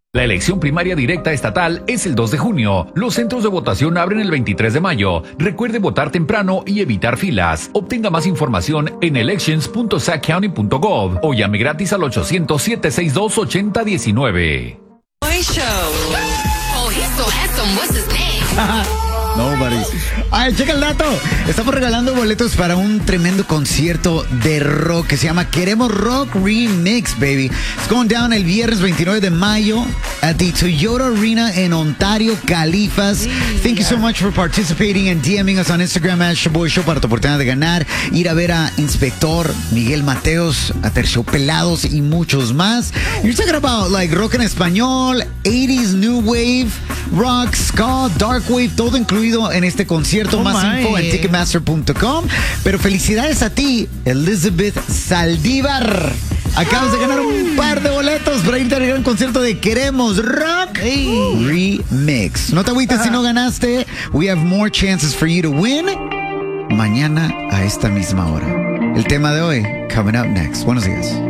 La elección primaria directa estatal es el 2 de junio. Los centros de votación abren el 23 de mayo. Recuerde votar temprano y evitar filas. Obtenga más información en elections.saccounty.gov o llame gratis al 800-762-8019. Show. Oh, he's so handsome. What's his name? Nobody. Ay, checa el dato. Estamos regalando boletos para un tremendo concierto de rock que se llama Queremos Rock Remix, baby. It's going down el viernes 29 de mayo at the Toyota Arena en Ontario, Califas. Thank you so much for participating and DMing us on Instagram at Shaboy Show para tu oportunidad de ganar, ir a ver a Inspector, Miguel Mateos, a Terciopelados y muchos más. You're talking about like rock en español, 80s, new wave, rock, ska, dark wave, todo incluido en este concierto. Más info en Ticketmaster.com. Pero felicidades a ti, Elizabeth Saldívar. Acabas de ganar un par de boletos para irte a regalar un concierto de Queremos Rock Remix. No te agüites si no ganaste. We have more chances for you to win. Mañana a esta misma hora. El tema de hoy, coming up next. Buenos días.